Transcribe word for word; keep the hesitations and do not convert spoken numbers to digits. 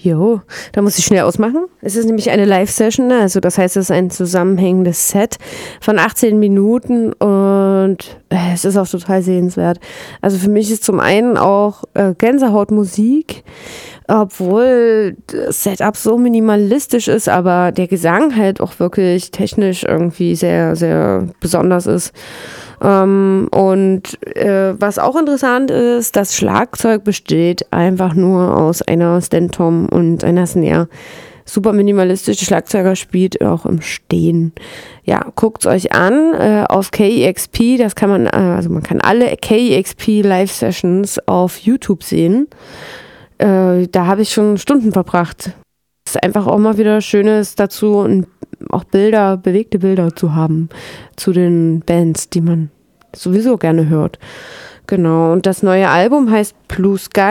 Jo, da muss ich schnell ausmachen. Es ist nämlich eine Live-Session, ne? Also das heißt, es ist ein zusammenhängendes Set von achtzehn Minuten und äh, es ist auch total sehenswert. Also für mich ist zum einen auch äh, Gänsehautmusik, obwohl das Setup so minimalistisch ist, aber der Gesang halt auch wirklich technisch irgendwie sehr, sehr besonders ist. Ähm, und äh, was auch interessant ist, das Schlagzeug besteht einfach nur aus einer Stand-Tom und einer Snare. Super minimalistisch, der Schlagzeuger spielt auch im Stehen. Ja, guckt's euch an äh, auf K E X P, das kann man, äh, also man kann alle K E X P Live-Sessions auf YouTube sehen. Äh, da habe ich schon Stunden verbracht. Es ist einfach auch mal wieder Schönes dazu und auch Bilder, bewegte Bilder zu haben zu den Bands, die man sowieso gerne hört. Genau, und das neue Album heißt Blue Sky.